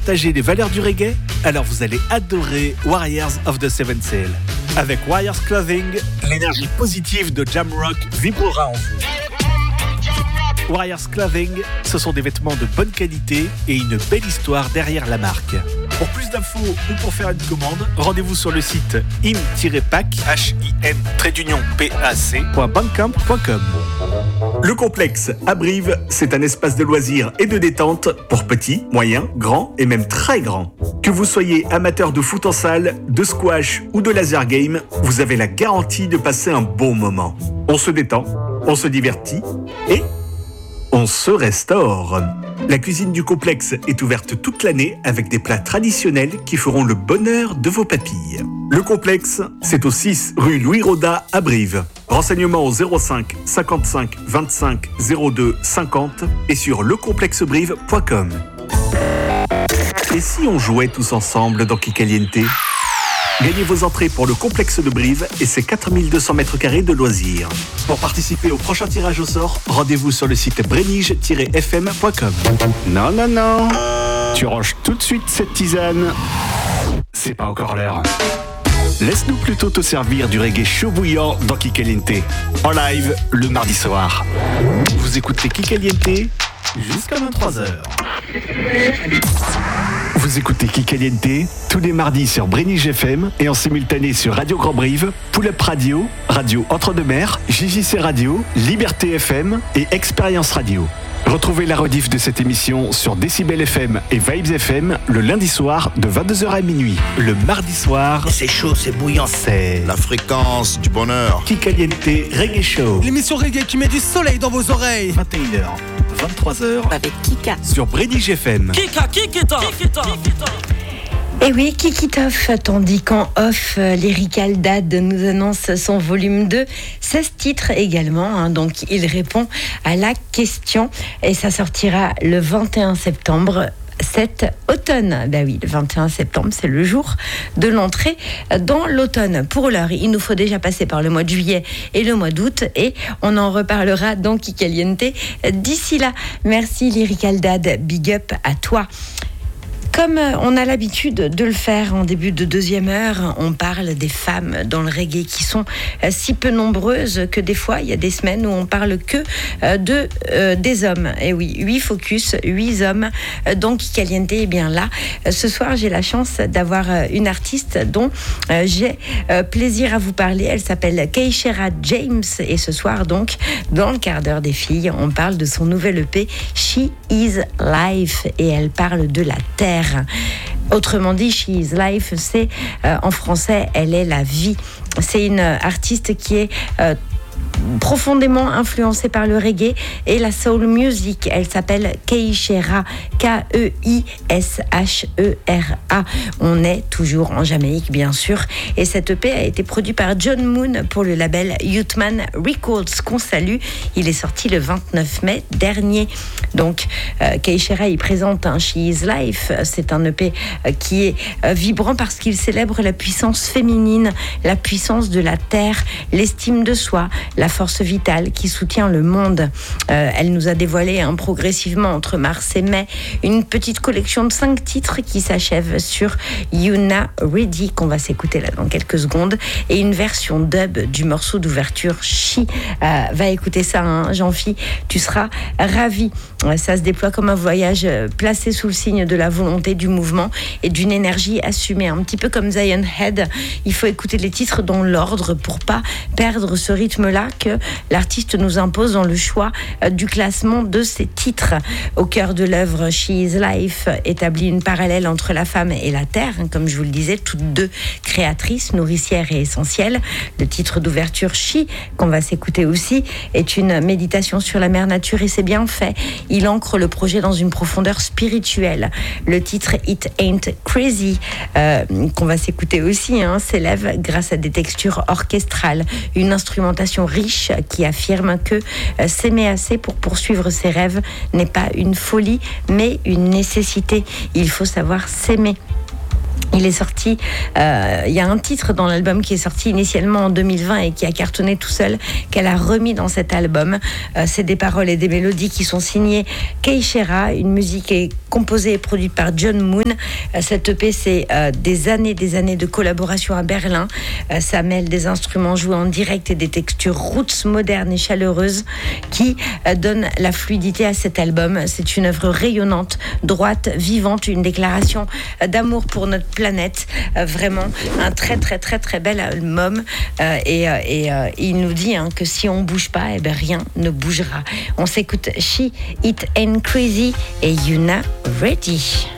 partagez les valeurs du reggae? Alors vous allez adorer Warriors of the Seven Sail. Avec Warriors Clothing, l'énergie positive de Jamrock vibrera en vous. Warriors Clothing, ce sont des vêtements de bonne qualité et une belle histoire derrière la marque. Pour plus d'infos ou pour faire une commande, rendez-vous sur le site im-pac.bandcamp.com. Le complexe à Brive, c'est un espace de loisirs et de détente pour petits, moyens, grands et même très grands. Que vous soyez amateur de foot en salle, de squash ou de laser game, vous avez la garantie de passer un bon moment. On se détend, on se divertit et on se restaure. La cuisine du complexe est ouverte toute l'année avec des plats traditionnels qui feront le bonheur de vos papilles. Le complexe, c'est au 6 rue Louis Roda à Brive. Renseignements au 05 55 25 02 50 et sur lecomplexebrive.com. Et si on jouait tous ensemble dans Kikaliente ? Gagnez vos entrées pour le complexe de Brive et ses 4200 mètres carrés de loisirs. Pour participer au prochain tirage au sort, rendez-vous sur le site brenige-fm.com. Non, non, non. Tu ranges tout de suite cette tisane. C'est pas encore l'heure. Laisse-nous plutôt te servir du reggae chaud bouillant dans Kikaliente. En live, le mardi soir. Vous écoutez Kikaliente jusqu'à 23h. Vous écoutez Kikaliente tous les mardis sur Brenige FM et en simultané sur Radio Grand Brive, Pull Up Radio, Radio Entre-deux-Mers, JJC Radio, Liberté FM et Expérience Radio. Retrouvez la rediff de cette émission sur Décibel FM et Vibes FM le lundi soir de 22h à minuit. Le mardi soir, c'est chaud, c'est bouillant. C'est la fréquence du bonheur. Kikaliente Reggae Show. L'émission reggae qui met du soleil dans vos oreilles. 21h, 23h. Avec Kika. Sur Brenige FM. Kikita. Et oui, Kikitoff, tandis qu'en off, Lyrical Dad nous annonce son volume 2, 16 titres également, donc il répond à la question et ça sortira le 21 septembre. Cet automne, oui, le 21 septembre, c'est le jour de l'entrée dans l'automne. Pour l'heure, il nous faut déjà passer par le mois de juillet et le mois d'août et on en reparlera dans Kikaliente d'ici là. Merci Lyrical Dad, big up à toi. Comme on a l'habitude de le faire en début de deuxième heure, on parle des femmes dans le reggae qui sont si peu nombreuses que des fois, il y a des semaines où on parle que des hommes. Et oui, 8 focus, 8 hommes. Donc, Kikaliente est bien là. Ce soir, j'ai la chance d'avoir une artiste dont j'ai plaisir à vous parler. Elle s'appelle Keishera James. Et ce soir, donc, dans le quart d'heure des filles, on parle de son nouvel EP, She is Life. Et elle parle de la terre. Autrement dit, She is Life, c'est en français, elle est la vie. C'est une artiste qui est profondément influencée par le reggae et la soul music. Elle s'appelle Keishera, Keishera. On est toujours en Jamaïque, bien sûr. Et cette EP a été produit par John Moon pour le label Youthman Records, qu'on salue. Il est sorti le 29 mai dernier. Donc, Keishera, il présente un She is Life. C'est un EP qui est vibrant parce qu'il célèbre la puissance féminine, la puissance de la terre, l'estime de soi, la force vitale qui soutient le monde. Elle nous a dévoilé progressivement entre mars et mai une petite collection de 5 titres qui s'achève sur Yuna Ready, qu'on va s'écouter là dans quelques secondes, et une version dub du morceau d'ouverture She. Va écouter ça, Jean-Phi, tu seras ravi. Ça se déploie comme un voyage placé sous le signe de la volonté, du mouvement et d'une énergie assumée, un petit peu comme Zion Head. Il faut écouter les titres dans l'ordre pour pas perdre ce rythme-là que l'artiste nous impose dans le choix du classement de ses titres. Au cœur de l'œuvre, She is Life établit une parallèle entre la femme et la terre, comme je vous le disais, toutes deux créatrices, nourricières et essentielles. Le titre d'ouverture, She, qu'on va s'écouter aussi, est une méditation sur la mère nature et ses bienfaits. Il ancre le projet dans une profondeur spirituelle. Le titre It Ain't Crazy, qu'on va s'écouter aussi, s'élève grâce à des textures orchestrales, une instrumentation riche qui affirme que s'aimer assez pour poursuivre ses rêves n'est pas une folie, mais une nécessité. Il faut savoir s'aimer. Il est sorti, il y a un titre dans l'album qui est sorti initialement en 2020 et qui a cartonné tout seul, qu'elle a remis dans cet album. C'est des paroles et des mélodies qui sont signées Keishera. Une musique est composée et produite par John Moon. Cette EP, c'est des années de collaboration à Berlin. Ça mêle des instruments joués en direct et des textures roots modernes et chaleureuses qui donnent la fluidité à cet album. C'est une œuvre rayonnante, droite, vivante, une déclaration d'amour pour notre planète. Vraiment un très bel album et il nous dit que si on bouge pas, rien ne bougera. On s'écoute She It Ain't Crazy et You're Not Ready.